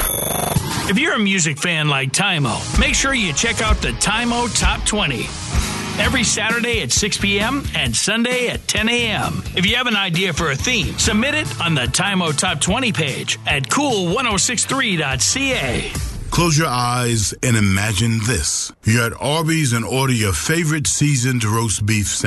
If you're a music fan like Tymo, make sure you check out the Tymo Top 20. Every Saturday at 6 p.m. and Sunday at 10 a.m. If you have an idea for a theme, submit it on the Tymo Top 20 page at cool1063.ca. Close your eyes and imagine this. You're at Arby's and order your favorite seasoned roast beef sandwich.